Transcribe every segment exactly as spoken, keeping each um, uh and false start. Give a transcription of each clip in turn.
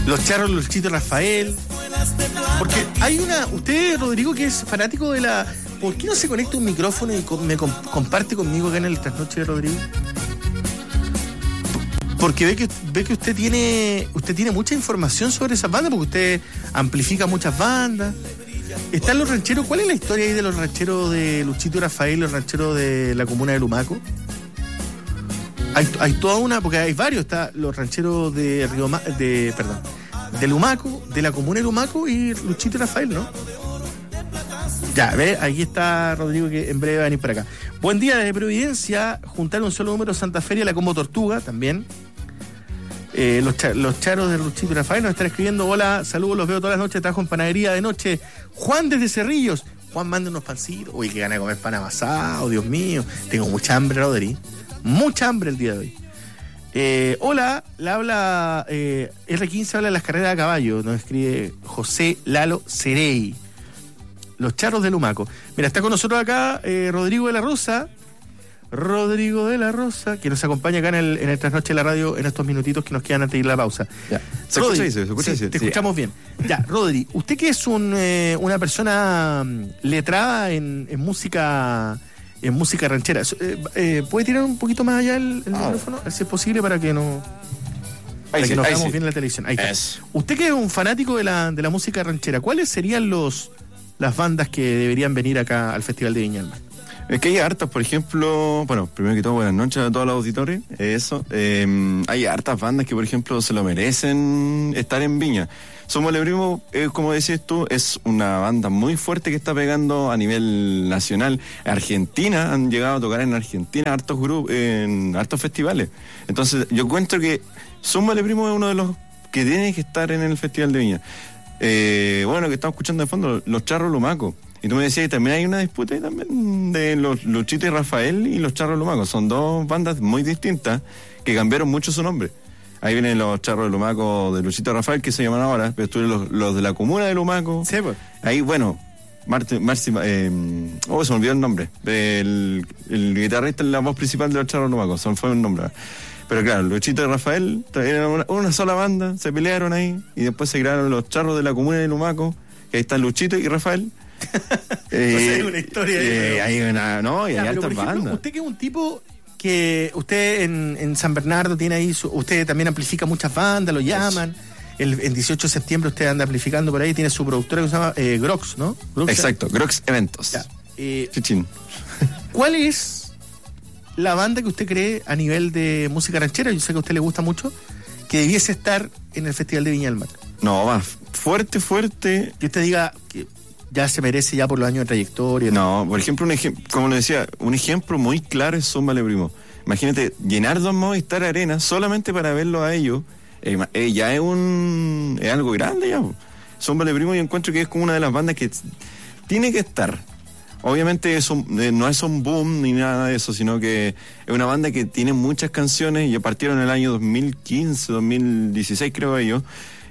Los Charros, Luchito Rafael. Porque hay una... Usted, Rodrigo, que es fanático de la... ¿Por qué no se conecta un micrófono y me comparte conmigo acá en el Trasnoche de Rodrigo? Porque ve que ve que usted tiene usted tiene mucha información sobre esas bandas, porque usted amplifica muchas bandas. Están los rancheros. ¿Cuál es la historia ahí de los rancheros de Luchito y Rafael, los rancheros de la comuna de Lumaco? Hay, hay toda una, porque hay varios, está los rancheros de Río Ma, de, perdón, de Lumaco, de la comuna de Lumaco y Luchito y Rafael, ¿no? Ya, ve, aquí está Rodrigo, que en breve va a venir para acá. Buen día desde Providencia, juntar un solo número Santa Feria, la Combo Tortuga, también. Eh, los, char, los charos de Luchito y Rafael nos están escribiendo: hola, saludos, los veo todas las noches, trabajo en panadería de noche. Juan desde Cerrillos. Juan, manda unos pancitos. Uy, que gana de comer pan amasado, Dios mío. Tengo mucha hambre, Rodri. Mucha hambre el día de hoy. Eh, hola, le habla eh, R quince, habla de las carreras a caballo. Nos escribe José Lalo Cerey. Los Charros de Lumaco. Mira, está con nosotros acá eh, Rodrigo de la Rosa. Rodrigo de la Rosa, que nos acompaña acá en el, en el Trasnoche de la Radio en estos minutitos que nos quedan antes de ir a la pausa. Ya. ¿Se Rodri, escucha eso? ¿Se escucha sí, eso? te sí. escuchamos bien. Ya, Rodri, usted que es un, eh, una persona letrada en, en música en música ranchera, eh, eh, ¿puede tirar un poquito más allá el, el ah. micrófono? Si es posible, para que no... Para Ahí que sí, nos ahí veamos sí. bien en la televisión. Ahí está. Es. Usted que es un fanático de la, de la música ranchera, ¿cuáles serían los las bandas que deberían venir acá al Festival de Viña del Mar? Es que hay hartas, por ejemplo, bueno, primero que todo, buenas noches a todos los auditores, eso, eh, hay hartas bandas que, por ejemplo, se lo merecen estar en Viña. Somos el Primo, eh, como decís tú, es una banda muy fuerte que está pegando a nivel nacional. Argentina, han llegado a tocar en Argentina hartos grupos, en hartos festivales. Entonces, yo encuentro que Somos el Primo es uno de los que tiene que estar en el Festival de Viña. Eh, bueno, que estamos escuchando de fondo, Los Charros Lumaco. Y tú me decías que también hay una disputa ahí también de los Luchito y Rafael y los Charros Lumaco. Son dos bandas muy distintas que cambiaron mucho su nombre. Ahí vienen los Charros de Lumaco de Luchito y Rafael, que se llaman ahora, pero estuvieron los, los de la comuna de Lumaco. Sí, pues. Ahí, bueno, Marti, Marci, eh, oh, se me olvidó el nombre. El, el guitarrista en la voz principal de los Charros de Lumaco, se me fue el nombre. Pero claro, Luchito y Rafael eran una, una sola banda, se pelearon ahí y después se crearon los Charros de la comuna de Lumaco, que ahí están Luchito y Rafael. eh, o sea, hay una historia eh, ahí. Hay una, no, y ya, hay pero altas por ejemplo, bandas. usted que es un tipo que usted en, en San Bernardo tiene ahí, su, usted también amplifica muchas bandas, lo llaman. El, el dieciocho de septiembre usted anda amplificando por ahí, tiene su productora que se llama eh, Grox, ¿no? Grox, exacto, Grox Eventos. Ya, eh, Chichín. ¿Cuál es la banda que usted cree a nivel de música ranchera, yo sé que a usted le gusta mucho, que debiese estar en el Festival de Viña del Mar? No, más fuerte, fuerte. Que usted diga que ya se merece ya por los años de trayectoria. No, por ejemplo, un ejemplo, como le decía, un ejemplo muy claro es Zúmbale Primo. Imagínate, llenar dos Movistar Arena solamente para verlo a ellos, eh, eh, ya es un es algo grande ya. Zúmbale Primo yo encuentro que es como una de las bandas que tiene que estar. Obviamente eso, eh, no es un boom ni nada de eso, sino que es una banda que tiene muchas canciones y partieron en el año dos mil quince, dos mil dieciséis creo ellos,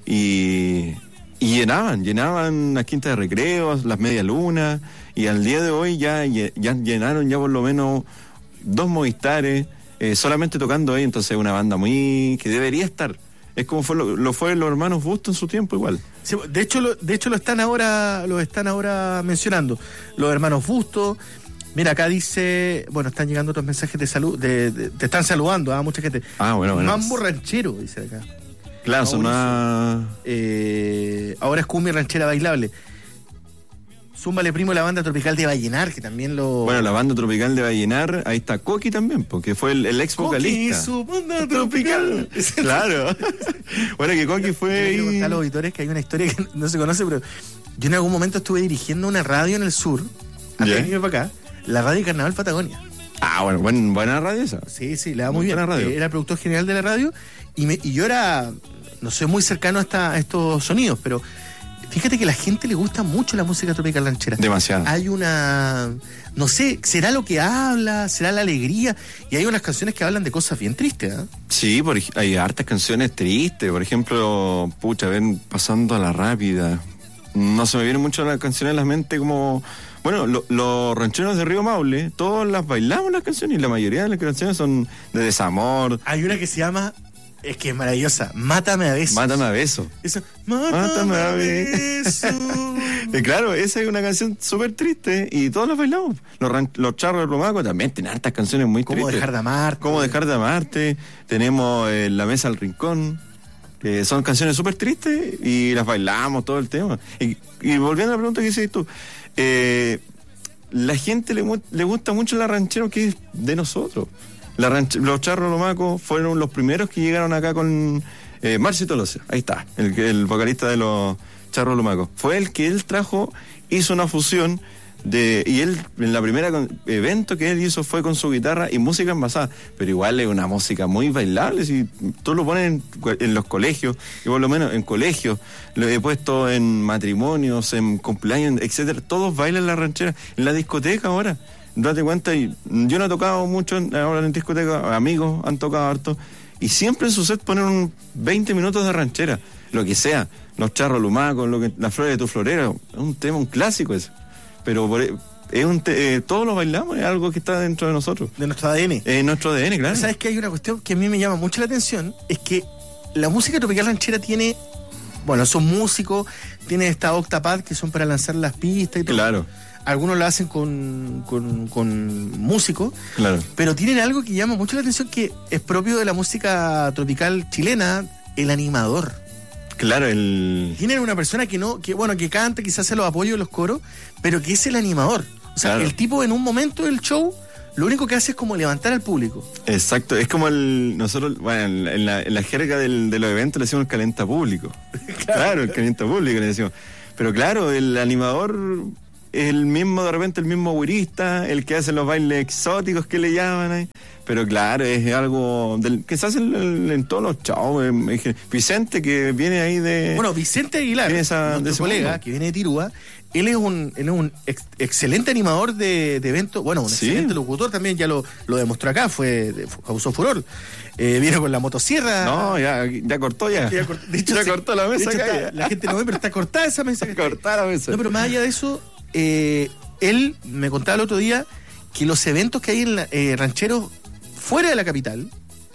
y... Y llenaban, llenaban las quintas de recreos, las media lunas, y al día de hoy ya, ya llenaron ya por lo menos dos Movistares, eh, solamente tocando ahí, entonces es una banda muy que debería estar. Es como fue lo, lo fue los hermanos Busto en su tiempo igual. Sí, de hecho, lo, de hecho lo están ahora, lo están ahora mencionando, los hermanos Busto. Mira, acá dice, bueno, están llegando otros mensajes de salud, de, de, te están saludando a ¿eh? Mucha gente. Ah, bueno, bueno. Mambo ranchero, dice acá. Claro, son más... Eh, ahora es cumbia ranchera bailable. Zúmbale Primo, la banda tropical de Vallenar, que también lo... Bueno, la banda tropical de Vallenar, ahí está Coqui también, porque fue el, el ex vocalista. Coqui, su banda tropical. Claro. Bueno, que Coqui fue... Quiero contar a los auditores que hay una historia que no se conoce, pero yo en algún momento estuve dirigiendo una radio en el sur, antes de venirme para acá, la radio Carnaval Patagonia. Ah, bueno, buen, buena radio esa. Sí, sí, le da muy, muy bien. Radio. Era productor general de la radio y, me, y yo era, no soy muy cercano a, esta, a estos sonidos, pero fíjate que a la gente le gusta mucho la música tropical ranchera. Demasiado. Hay una, no sé, será lo que habla, será la alegría, y hay unas canciones que hablan de cosas bien tristes, ¿eh? Sí, por, hay hartas canciones tristes, por ejemplo, pucha, ven Pasando a la Rápida. No se me vienen mucho las canciones a la mente como... Bueno, lo, los rancheros de Río Maule, todas las bailamos las canciones y la mayoría de las canciones son de desamor. Hay una que se llama Es que es maravillosa. Mátame a besos. Mátame a besos. Eso, Mátame mátame a a besos. besos. Eh, claro, esa es una canción súper triste y todos la bailamos. Los, ran- los charros de Lumaco también tienen hartas canciones muy ¿Cómo tristes. dejar de amarte? Cómo dejar de amarte. Tenemos eh, La Mesa al Rincón. Que son canciones súper tristes y las bailamos todo el tema. Y, y volviendo a la pregunta que hiciste tú, eh, la gente le, mu- le gusta mucho la ranchera que es de nosotros. La ranch- los charros Lumaco fueron los primeros que llegaron acá con eh, Marcio Tolosa. Ahí está, el, el vocalista de los charros Lumaco. Fue el que él trajo, hizo una fusión de, y él en la primera con, evento que él hizo fue con su guitarra y música envasada, pero igual es una música muy bailable. Si tú lo pones en, en los colegios, y por lo menos en colegios, lo he puesto en matrimonios, en cumpleaños, etcétera, todos bailan la ranchera, en la discoteca ahora. Date cuenta, y yo no he tocado mucho en, ahora en discoteca, amigos han tocado harto, y siempre en su set ponen un veinte minutos de ranchera, lo que sea, los charros Lumacos, lo que, las flores de tu florera, es un tema, un clásico ese. Pero por, es un te, eh, todos lo bailamos, es algo que está dentro de nosotros. De nuestro A D N. Es nuestro A D N, claro. ¿Sabes que hay una cuestión que a mí me llama mucho la atención? Es que la música tropical ranchera tiene, bueno, son músicos, tiene esta octapad que son para lanzar las pistas y todo. Claro. Algunos lo hacen con, con, con músicos, Claro. pero tienen algo que llama mucho la atención que es propio de la música tropical chilena, el animador. Claro, el... Tienen una persona que no, que bueno, que canta, quizás hace los apoyos de los coros, pero que es el animador. O sea, Claro. el tipo en un momento del show, lo único que hace es como levantar al público. Exacto, es como el... Nosotros, bueno, en, en la, en la jerga del, de los eventos le decimos el calenta público. Claro, claro, el calenta público le decimos. Pero claro, el animador es el mismo, de repente el mismo güirista, el que hace los bailes exóticos que le llaman ahí. Pero claro, es algo del, que se hace en, en todos los shows. eh, Vicente, que viene ahí de... Bueno, Vicente Aguilar, esa, nuestro de ese colega, mundo. que viene de Tirúa, él es un, él es un ex- excelente animador de, de eventos, bueno, un Sí. excelente locutor también, ya lo, lo demostró acá, fue, fue- causó furor. Eh, vino con la motosierra. No, ya, ya cortó ya. Ya cort- de hecho, ya se- cortó la de mesa hecho, acá, está- ya. la gente no ve, pero está cortada esa mesa. que está ahí. Cortar la mesa. No, pero más allá de eso, eh, él me contaba el otro día que los eventos que hay en la, eh, rancheros fuera de la capital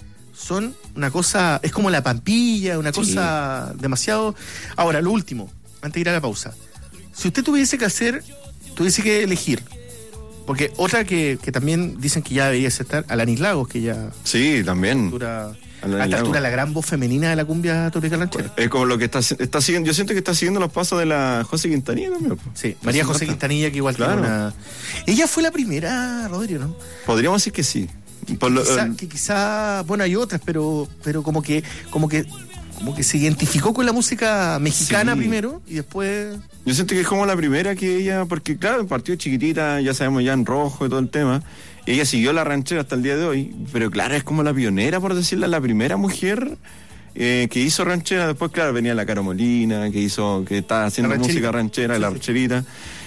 son una cosa, es como la Pampilla, una Sí. cosa demasiado... Ahora, lo último, antes de ir a la pausa. Si usted tuviese que hacer, tuviese que elegir, porque otra que, que también dicen que ya debería estar, Alanis Lagos, que ya Sí, también. dura, a Alanis esta Lagos. altura la gran voz femenina de la cumbia tropical ranchera. Es como lo que está, está siguiendo. Yo siento que está siguiendo los pasos de la José Quintanilla también. po. Sí, María José Quintanilla, que igual Claro. tiene una... Ella fue la primera, Rodrigo, ¿no? Podríamos decir que sí. Por lo- Quizá, eh, que quizá, bueno, hay otras, pero pero como que como que como que se identificó con la música mexicana Sí. primero y después... yo siento que es como la primera que ella, porque claro, partió chiquitita, ya sabemos ya en rojo y todo el tema. Ella siguió la ranchera hasta el día de hoy, pero claro, es como la pionera, por decirlo, la primera mujer eh, que hizo ranchera. Después, claro, venía la Caro Molina, que hizo, que estaba haciendo La rancherita. música ranchera, Sí, la sí. rancherita.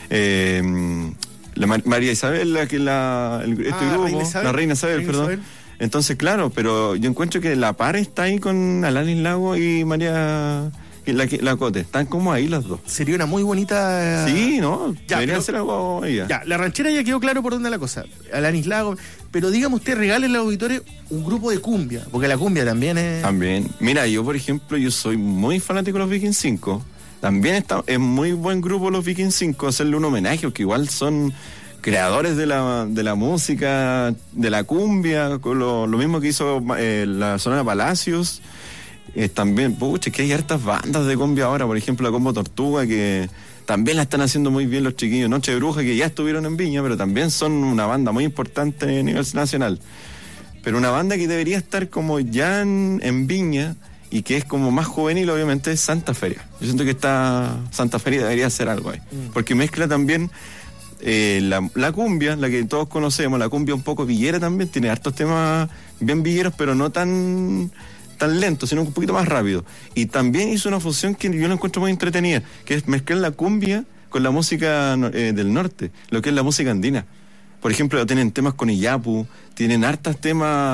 Eh, la Mar- María Isabel, la que la, el- este Ah, grupo, Reina Isabel. la Reina Isabel, Reina perdón. Isabel. Entonces, claro, pero yo encuentro que la par está ahí con Alanis Lago y María y la, la Cote. Están como ahí las dos. Sería una muy bonita... Sí, ¿no? Ya, Debería pero- hacer algo ella. Ya, la ranchera ya quedó claro por dónde la cosa. Alanis Lagos, pero dígame usted, regale al auditorio un grupo de cumbia, porque la cumbia también es... También. Mira, yo, por ejemplo, yo soy muy fanático de los Vikings cinco. También está, es muy buen grupo los Vikings cinco, hacerle un homenaje, porque igual son creadores de la, de la música, de la cumbia, con lo, lo mismo que hizo eh, la Sonora Palacios. Eh, también, pucha, que hay hartas bandas de cumbia ahora, por ejemplo la Combo Tortuga, que también la están haciendo muy bien los chiquillos. Noche de Bruja, que ya estuvieron en Viña, pero también son una banda muy importante a nivel nacional. Pero una banda que debería estar como ya en, en Viña y que es como más juvenil, obviamente, es Santa Feria. Yo siento que está Santa Feria debería hacer algo ahí, Mm. porque mezcla también eh, la, la cumbia, la que todos conocemos, la cumbia un poco villera también, tiene hartos temas bien villeros, pero no tan tan lento, sino un poquito más rápido. Y también hizo una fusión que yo la encuentro muy entretenida, que es mezclar la cumbia con la música no- eh, del norte, lo que es la música andina. Por ejemplo, tienen temas con Iyapu, tienen hartos temas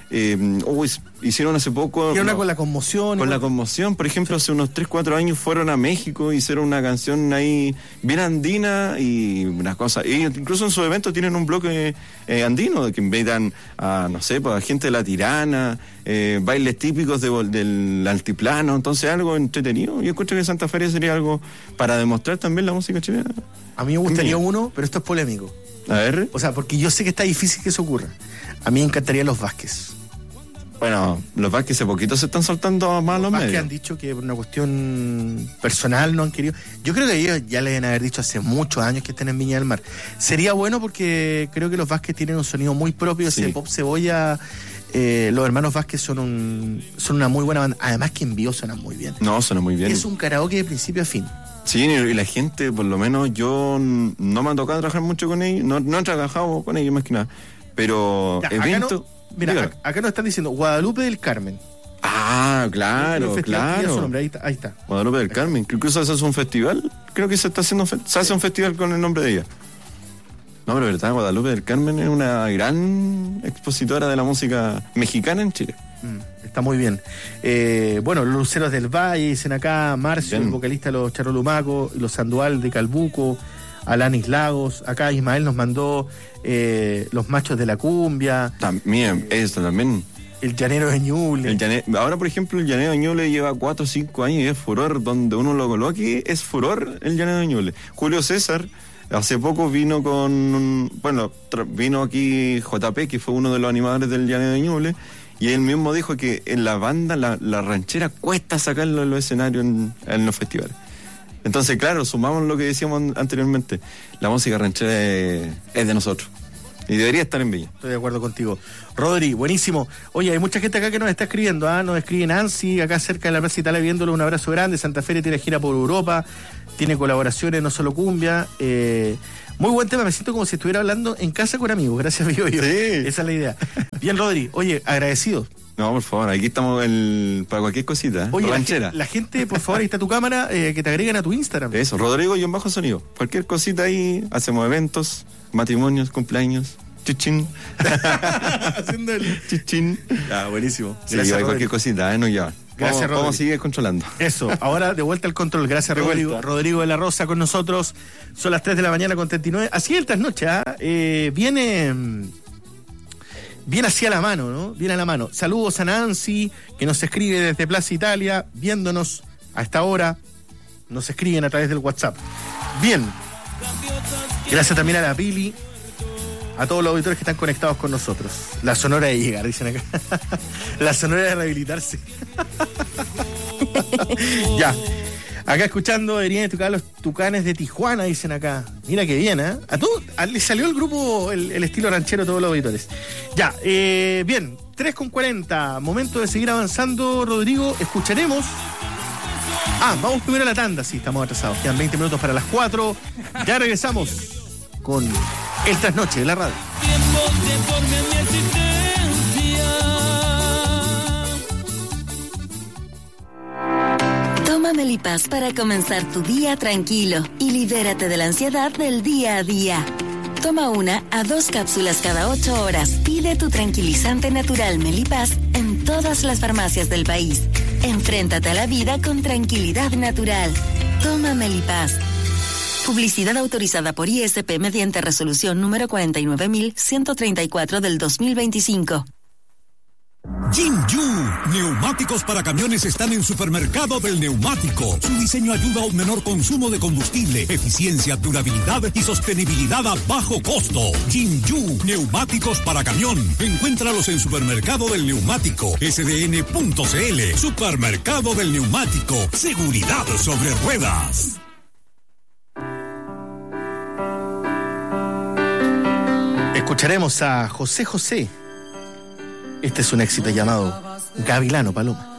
Eh, oh, hicieron hace poco... Y una no, con la conmoción. Con igual. la conmoción, por ejemplo, hace unos tres, cuatro años fueron a México, hicieron una canción ahí bien andina y unas cosas. Y incluso en su evento tienen un bloque eh, andino, que invitan a, no sé, pues, a gente de La Tirana, eh, bailes típicos de, del altiplano, entonces algo entretenido. Yo encuentro que Santa Feria sería algo para demostrar también la música chilena. A mí me gustaría uno, pero esto es polémico. A ver. O sea, porque yo sé que está difícil que eso ocurra. A mí me encantaría los Vázquez. Bueno, los Vázquez hace poquito se están soltando más a los Los Vázquez medios. han dicho que por una cuestión personal no han querido. Yo creo que ellos ya le deben haber dicho hace muchos años que estén en Viña del Mar. Sería bueno porque creo que los Vázquez tienen un sonido muy propio, ese Sí. pop cebolla. Eh, los hermanos Vázquez son un son una muy buena banda. Además que en vivo suenan muy bien. No, suena muy bien. Es un karaoke de principio a fin. Sí, y la gente, por lo menos yo no me ha tocado trabajar mucho con ellos, no, no he trabajado con ellos más que nada, pero Ya, acá evento... no- mira, dígalo. acá, acá nos están diciendo Guadalupe del Carmen. Ah, claro, El festival que lleva su claro. nombre, ahí está. Ahí está. Guadalupe del Carmen, que incluso se hace un festival, creo que se está haciendo, fe- se hace un festival con el nombre de ella. No, pero verdad, Guadalupe del Carmen es una gran expositora de la música mexicana en Chile. Mm, está muy bien. Eh, bueno, los Luceros del Valle, dicen acá, Marcio, Bien. el vocalista de los Charolumacos, los Sandoval de Calbuco, Alanis Lagos, acá Ismael nos mandó eh, los Machos de la Cumbia, También, eso también. el Llanero de Ñuble. El llane- ahora, por ejemplo, el Llanero de Ñuble lleva cuatro o cinco años y es furor. Donde uno lo coloque, es furor el Llanero de Ñuble. Julio César, hace poco vino con... un- bueno, tra- vino aquí J P, que fue uno de los animadores del Llanero de Ñuble, y él mismo dijo que en la banda, la, la ranchera, cuesta sacarlo en los escenarios en, en los festivales. Entonces, claro, sumamos lo que decíamos anteriormente. La música ranchera es, es de nosotros. Y debería estar en Viña. Estoy de acuerdo contigo. Rodri, buenísimo. Oye, hay mucha gente acá que nos está escribiendo, ¿ah? Nos escribe Nancy, acá cerca de la Plaza Italia, viéndolo, un abrazo grande. Santa Feria tiene gira por Europa, tiene colaboraciones, no solo cumbia. Eh, muy buen tema, me siento como si estuviera hablando en casa con amigos. Gracias, Bio Bio. Sí. Esa es la idea. Bien, Rodri, oye, agradecido. No, por favor, aquí estamos el, para cualquier cosita. ¿eh? Oye, la, ranchera. gen- la gente, por favor, ahí está tu cámara, eh, que te agreguen a tu Instagram. Eso, Rodrigo y un bajo sonido. Cualquier cosita ahí, hacemos eventos, matrimonios, cumpleaños, chichín. Haciendo el... Chichín. Ah, buenísimo. Sí, Gracias, hay Rodri. cualquier cosita, ¿eh? No ya. Gracias, vamos, Rodri. vamos a seguir controlando. Eso, ahora de vuelta al control. Gracias, De Rodrigo. vuelta. Rodrigo de la Rosa con nosotros. Son las tres de la mañana con treinta y nueve. Así es el trasnoche, ¿ah? Eh, viene. mm, Viene así a la mano, ¿no? Viene a la mano. Saludos a Nancy, que nos escribe desde Plaza Italia, viéndonos a esta hora. Nos escriben a través del WhatsApp. Bien. Gracias también a la Pili, a todos los auditores que están conectados con nosotros. La sonora de llegar, dicen acá. La sonora de rehabilitarse. Ya. Acá escuchando, deberían tocar los Tucanes de Tijuana, dicen acá. Mira qué bien, ¿eh? A todos, a- le salió el grupo, el, el estilo ranchero a todos los auditores. Ya, eh, bien, tres con cuarenta. Momento de seguir avanzando, Rodrigo. Escucharemos. Ah, vamos primero a la tanda, sí, estamos atrasados. Quedan veinte minutos para las cuatro. Ya regresamos con el trasnoche de la radio. Tiempo deforme mi existencia. Toma Melipaz para comenzar tu día tranquilo y libérate de la ansiedad del día a día. Toma una a dos cápsulas cada ocho horas. Pide tu tranquilizante natural Melipaz en todas las farmacias del país. Enfréntate a la vida con tranquilidad natural. Toma Melipaz. Publicidad autorizada por I S P mediante resolución número cuarenta y nueve mil ciento treinta y cuatro del dos mil veinticinco. Jinju, neumáticos para camiones están en Supermercado del Neumático. Su diseño ayuda a un menor consumo de combustible, eficiencia, durabilidad y sostenibilidad a bajo costo. Jinju, neumáticos para camión. Encuéntralos en Supermercado del Neumático, S D N punto C L. Supermercado del Neumático, seguridad sobre ruedas. Escucharemos a José José. Este es un éxito llamado Gavilano Paloma.